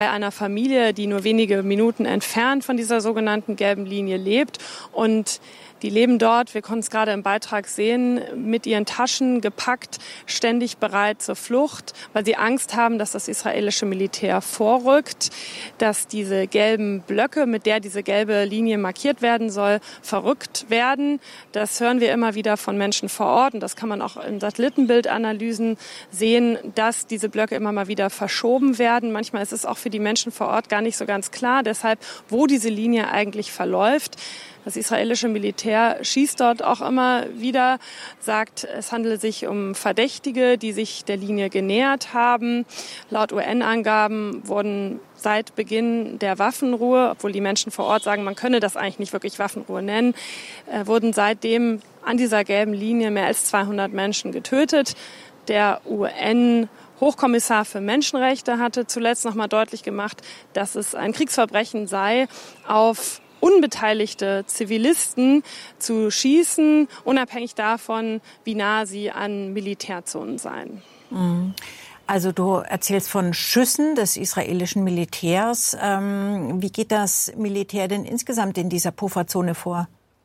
bei einer Familie, die nur wenige Minuten entfernt von dieser sogenannten gelben Linie lebt. Und die leben dort, wir konnten es gerade im Beitrag sehen, mit ihren Taschen gepackt, ständig bereit zur Flucht, weil sie Angst haben, dass das israelische Militär vorrückt, dass diese gelben Blöcke, mit der diese gelbe Linie markiert werden soll, verrückt werden. Das hören wir immer wieder von Menschen vor Ort und das kann man auch in Satellitenbildanalysen sehen, dass diese Blöcke immer mal wieder verschoben werden. Manchmal ist es auch für die Menschen vor Ort gar nicht so ganz klar, deshalb, wo diese Linie eigentlich verläuft. Das israelische Militär schießt dort auch immer wieder, sagt, es handele sich um Verdächtige, die sich der Linie genähert haben. Laut UN-Angaben wurden seit Beginn der Waffenruhe, obwohl die Menschen vor Ort sagen, man könne das eigentlich nicht wirklich Waffenruhe nennen, wurden seitdem an dieser gelben Linie mehr als 200 Menschen getötet. Der UN-Hochkommissar für Menschenrechte hatte zuletzt noch mal deutlich gemacht, dass es ein Kriegsverbrechen sei, auf unbeteiligte Zivilisten zu schießen, unabhängig davon, wie nah sie an Militärzonen seien. Also du erzählst von Schüssen des israelischen Militärs. Wie geht das Militär denn insgesamt in dieser Pufferzone vor?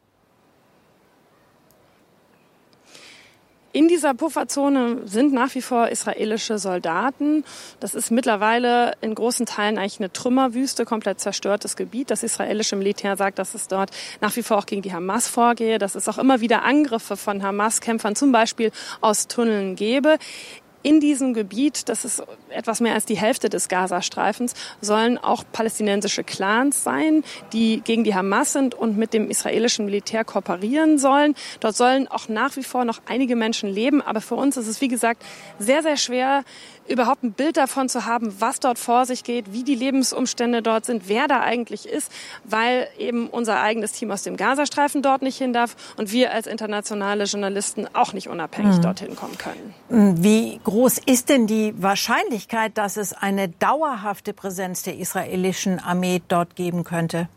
In dieser Pufferzone sind nach wie vor israelische Soldaten. Das ist mittlerweile in großen Teilen eigentlich eine Trümmerwüste, komplett zerstörtes Gebiet. Das israelische Militär sagt, dass es dort nach wie vor auch gegen die Hamas vorgehe, dass es auch immer wieder Angriffe von Hamas-Kämpfern zum Beispiel aus Tunneln gebe. In diesem Gebiet, das ist etwas mehr als die Hälfte des Gazastreifens, sollen auch palästinensische Clans sein, die gegen die Hamas sind und mit dem israelischen Militär kooperieren sollen. Dort sollen auch nach wie vor noch einige Menschen leben. Aber für uns ist es, wie gesagt, sehr, sehr schwer, überhaupt ein Bild davon zu haben, was dort vor sich geht, wie die Lebensumstände dort sind, wer da eigentlich ist, weil eben unser eigenes Team aus dem Gazastreifen dort nicht hin darf und wir als internationale Journalisten auch nicht unabhängig dorthin kommen können. Wie groß ist denn die Wahrscheinlichkeit, dass es eine dauerhafte Präsenz der israelischen Armee dort geben könnte?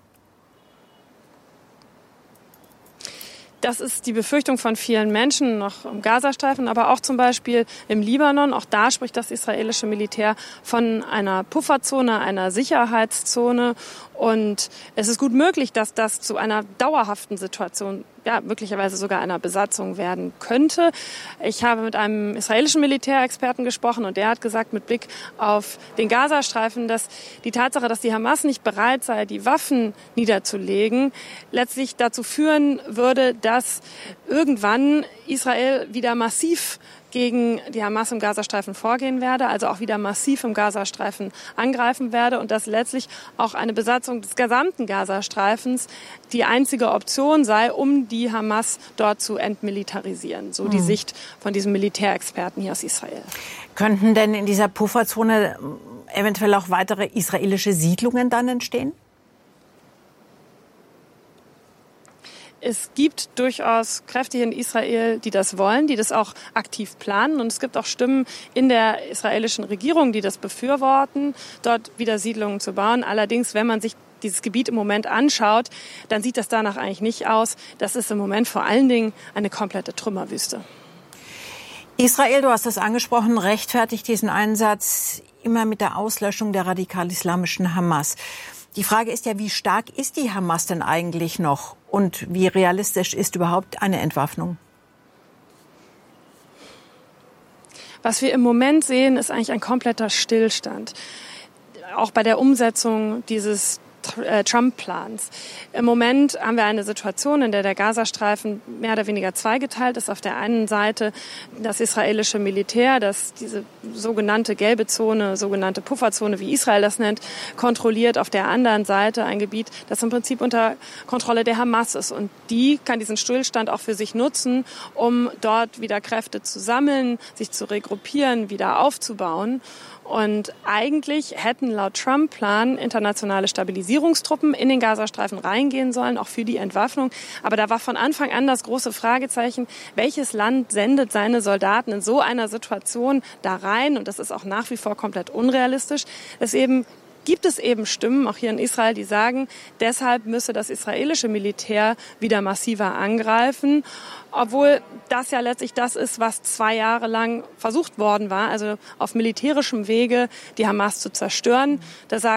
Das ist die Befürchtung von vielen Menschen, noch im Gazastreifen, aber auch zum Beispiel im Libanon. Auch da spricht das israelische Militär von einer Pufferzone, einer Sicherheitszone. Und es ist gut möglich, dass das zu einer dauerhaften Situation, ja, möglicherweise sogar einer Besatzung werden könnte. Ich habe mit einem israelischen Militärexperten gesprochen und der hat gesagt, mit Blick auf den Gazastreifen, dass die Tatsache, dass die Hamas nicht bereit sei, die Waffen niederzulegen, letztlich dazu führen würde, dass irgendwann Israel wieder massiv gegen die Hamas im Gazastreifen vorgehen werde, also auch wieder massiv im Gazastreifen angreifen werde und dass letztlich auch eine Besatzung des gesamten Gazastreifens die einzige Option sei, um die Hamas dort zu entmilitarisieren. So die Sicht von diesem Militärexperten hier aus Israel. Könnten denn in dieser Pufferzone eventuell auch weitere israelische Siedlungen dann entstehen? Es gibt durchaus Kräfte hier in Israel, die das wollen, die das auch aktiv planen. Und es gibt auch Stimmen in der israelischen Regierung, die das befürworten, dort wieder Siedlungen zu bauen. Allerdings, wenn man sich dieses Gebiet im Moment anschaut, dann sieht das danach eigentlich nicht aus. Das ist im Moment vor allen Dingen eine komplette Trümmerwüste. Israel, du hast das angesprochen, rechtfertigt diesen Einsatz immer mit der Auslöschung der radikal-islamischen Hamas. Die Frage ist ja, wie stark ist die Hamas denn eigentlich noch? Und wie realistisch ist überhaupt eine Entwaffnung? Was wir im Moment sehen, ist eigentlich ein kompletter Stillstand. Auch bei der Umsetzung dieses Trump-Plans. Im Moment haben wir eine Situation, in der der Gazastreifen mehr oder weniger zweigeteilt ist. Auf der einen Seite das israelische Militär, das diese sogenannte gelbe Zone, sogenannte Pufferzone, wie Israel das nennt, kontrolliert. Auf der anderen Seite ein Gebiet, das im Prinzip unter Kontrolle der Hamas ist. Und die kann diesen Stillstand auch für sich nutzen, um dort wieder Kräfte zu sammeln, sich zu regruppieren, wieder aufzubauen. Und eigentlich hätten laut Trump-Plan internationale Stabilisierungstruppen in den Gazastreifen reingehen sollen, auch für die Entwaffnung. Aber da war von Anfang an das große Fragezeichen, welches Land sendet seine Soldaten in so einer Situation da rein? Und das ist auch nach wie vor komplett unrealistisch. Gibt es eben Stimmen, auch hier in Israel, die sagen, deshalb müsse das israelische Militär wieder massiver angreifen, obwohl das ja letztlich das ist, was 2 Jahre lang versucht worden war, also auf militärischem Wege die Hamas zu zerstören. Da